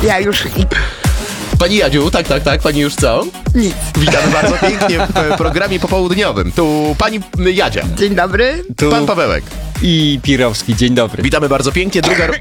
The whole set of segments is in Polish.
Ja już... Pani Jadziu, tak, pani już co? Nic. Witamy bardzo pięknie w programie popołudniowym. Tu pani Jadzia. Dzień dobry. Tu Pan Pawełek. i Pirowski, dzień dobry. Witamy bardzo pięknie.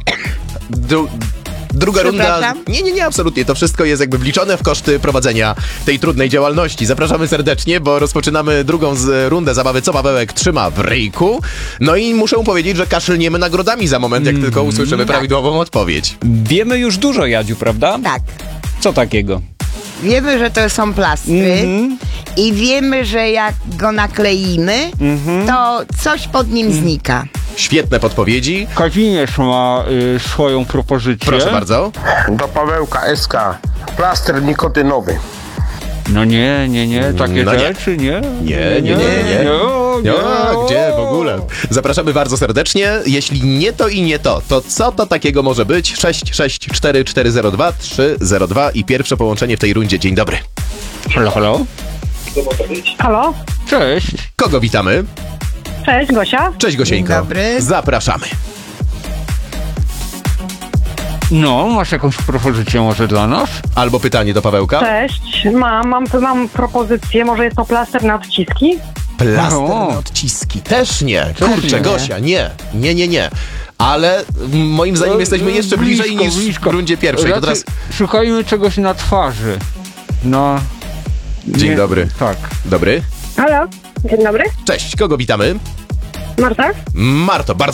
Druga runda. Przepraszam? Nie, absolutnie. To wszystko jest jakby wliczone w koszty prowadzenia tej trudnej działalności. Zapraszamy serdecznie, bo rozpoczynamy drugą rundę zabawy Co Pawełek trzyma w ryjku. No i muszę powiedzieć, że kaszlniemy nagrodami za moment, jak tylko usłyszymy prawidłową odpowiedź. Wiemy już dużo, Jadziu, prawda? Tak. Co takiego? Wiemy, że to są plastry i wiemy, że jak go nakleimy, to coś pod nim znika. Świetne podpowiedzi. Kazimierz ma swoją propozycję. Proszę bardzo. Do Pawełka SK. Plaster nikotynowy. No nie, takie No nie. rzeczy, nie. Nie. Gdzie w ogóle? Zapraszamy bardzo serdecznie. Jeśli nie to i nie to, to co to takiego może być? 664 302 i pierwsze połączenie w tej rundzie. Dzień dobry. Halo? Halo? Cześć. Kogo witamy? Cześć, Gosia. Cześć Gosieńko. Dzień dobry. Zapraszamy. No, masz jakąś propozycję może dla nas? Albo pytanie do Pawełka. Cześć. Mam propozycję, może jest to plaster na odciski? Plaster O. na odciski. Też nie. Też Kurczę, nie. Gosia, nie. Ale moim zdaniem jesteśmy jeszcze bliżej niż w rundzie pierwszej. To teraz... Szukajmy czegoś na twarzy. No. Dzień nie- dobry. Tak. Dobry. Halo? Dzień dobry. Cześć, kogo witamy? Marta? Marto, bardzo